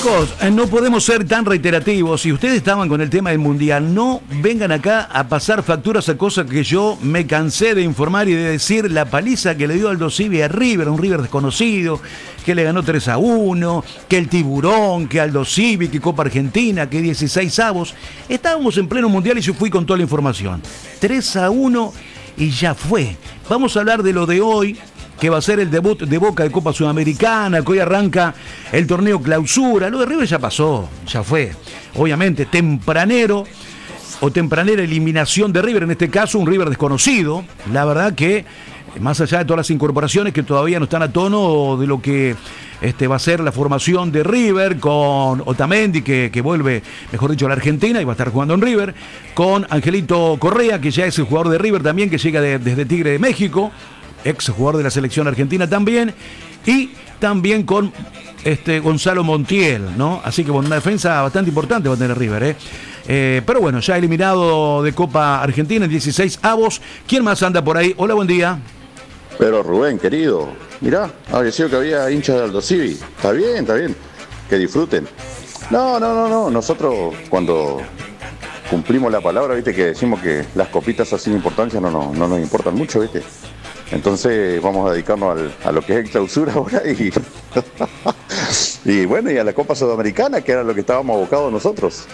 Chicos, no podemos ser tan reiterativos. Si ustedes estaban con el tema del Mundial, no vengan acá a pasar facturas a cosas que yo me cansé de informar y de decir la paliza que le dio Aldo Civi a River, un River desconocido, que le ganó 3-1, que el Tiburón, que Aldo Civi, que Copa Argentina, que 16avos. Estábamos en pleno Mundial y yo fui con toda la información. 3-1 y ya fue. Vamos a hablar de lo de hoy, que va a ser el debut de Boca de Copa Sudamericana, que hoy arranca el torneo clausura. Lo de River ya pasó, ya fue. Obviamente, tempranera eliminación de River, en este caso un River desconocido. La verdad que, más allá de todas las incorporaciones que todavía no están a tono de lo que va a ser la formación de River, con Otamendi, que vuelve, mejor dicho, a la Argentina y va a estar jugando en River, con Angelito Correa, que ya es el jugador de River también, que llega desde Tigre de México, ex jugador de la selección argentina también, y también con Gonzalo Montiel, ¿no? Así que bueno, una defensa bastante importante va a tener River, pero bueno, ya eliminado de Copa Argentina en 16avos. ¿Quién más anda por ahí? Hola, buen día. Pero Rubén, querido, mirá, pareció que había hinchas de Aldo Civi. Está bien, que disfruten. No, nosotros cuando cumplimos la palabra, viste, que decimos que las copitas así de importancia no nos importan mucho, viste. Entonces vamos a dedicarnos a lo que es el clausura ahora y bueno, y a la Copa Sudamericana, que era lo que estábamos abocados nosotros.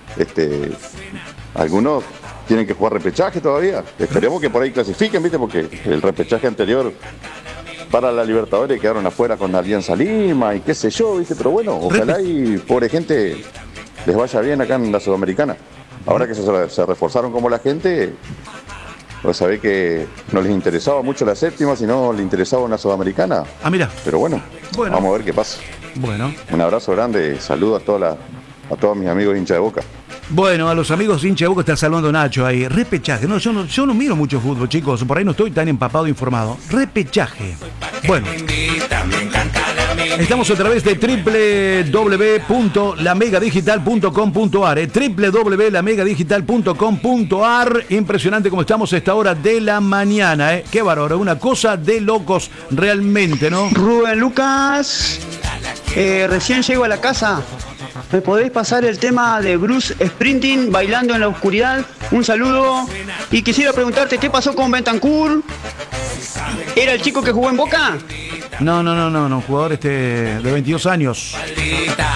Algunos tienen que jugar repechaje todavía. Esperemos que por ahí clasifiquen, ¿viste? Porque el repechaje anterior para la Libertadores quedaron afuera con Alianza Lima y qué sé yo, ¿viste? Pero bueno, ojalá y pobre gente les vaya bien acá en la Sudamericana. Ahora que se reforzaron como la gente, pues sabés que no les interesaba mucho la séptima, sino les interesaba una Sudamericana. Ah, mira. Pero bueno, vamos a ver qué pasa. Bueno. Un abrazo grande, saludo a todos mis amigos hinchas de Boca. Bueno, a los amigos hinchas de Boca está saludando Nacho ahí. Repechaje. No, yo no miro mucho fútbol, chicos. Por ahí no estoy tan empapado e informado. Repechaje. Bueno. Estamos a través de www.lamegadigital.com.ar. www.lamegadigital.com.ar. Impresionante como estamos a esta hora de la mañana. Qué bárbaro. Una cosa de locos realmente, ¿no? Rubén Lucas, recién llego a la casa. ¿Me podéis pasar el tema de Bruce Springsteen, Bailando en la Oscuridad? Un saludo. Y quisiera preguntarte, ¿qué pasó con Bentancur? ¿Era el chico que jugó en Boca? No, jugador de 22 años.